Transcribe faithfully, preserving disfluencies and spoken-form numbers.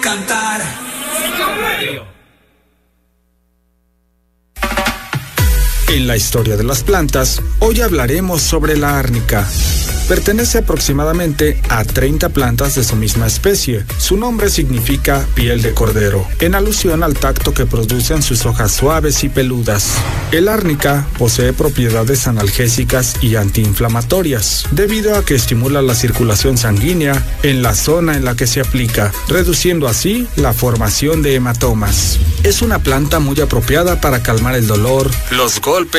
Cantar. En la historia de las plantas, hoy hablaremos sobre la árnica. Pertenece aproximadamente a treinta plantas de su misma especie. Su nombre significa piel de cordero, en alusión al tacto que producen sus hojas suaves y peludas. El árnica posee propiedades analgésicas y antiinflamatorias, debido a que estimula la circulación sanguínea en la zona en la que se aplica, reduciendo así la formación de hematomas. Es una planta muy apropiada para calmar el dolor, los golpes